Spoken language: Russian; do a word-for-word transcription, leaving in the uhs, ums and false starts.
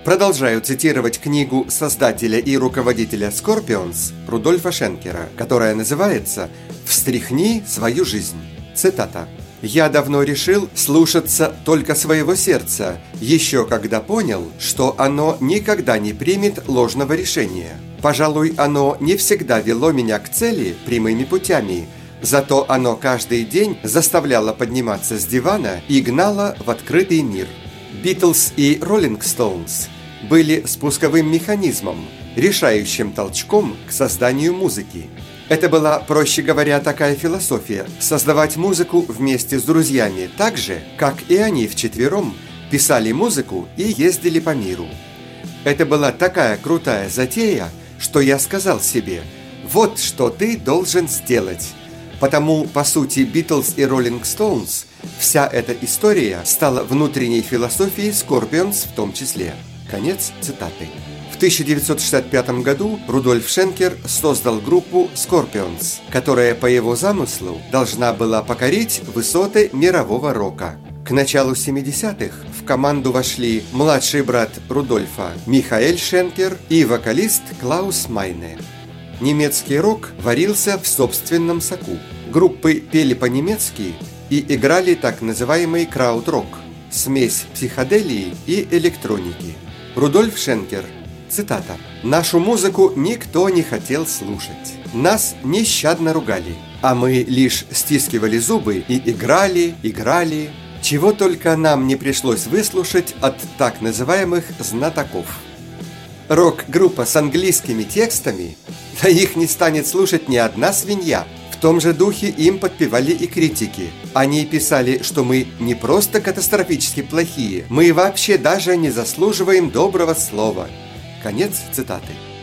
Продолжаю цитировать книгу создателя и руководителя Scorpions Рудольфа Шенкера, которая называется «Встряхни свою жизнь». Цитата. «Я давно решил слушаться только своего сердца, еще когда понял, что оно никогда не примет ложного решения. Пожалуй, оно не всегда вело меня к цели прямыми путями, зато оно каждый день заставляло подниматься с дивана и гнало в открытый мир». Битлз и Роллинг Стоунс были спусковым механизмом, решающим толчком к созданию музыки. Это была, проще говоря, такая философия – создавать музыку вместе с друзьями так же, как и они вчетвером писали музыку и ездили по миру. Это была такая крутая затея, что я сказал себе: вот что ты должен сделать. Потому, по сути, Битлз и Роллинг Стоунс, вся эта история стала внутренней философией Scorpions в том числе. Конец цитаты. В тысяча девятьсот шестьдесят пятом году Рудольф Шенкер создал группу Scorpions, которая по его замыслу должна была покорить высоты мирового рока. К началу семидесятых в команду вошли младший брат Рудольфа Михаэль Шенкер и вокалист Клаус Майне. Немецкий рок варился в собственном соку. Группы пели по-немецки и играли так называемый крауд-рок – смесь психоделии и электроники. Рудольф Шенкер, цитата: «Нашу музыку никто не хотел слушать. Нас нещадно ругали, а мы лишь стискивали зубы и играли, играли, чего только нам не пришлось выслушать от так называемых знатоков. Рок-группа с английскими текстами, да их не станет слушать ни одна свинья». В том же духе им подпевали и критики. Они писали, что мы не просто катастрофически плохие, мы вообще даже не заслуживаем доброго слова. Конец цитаты.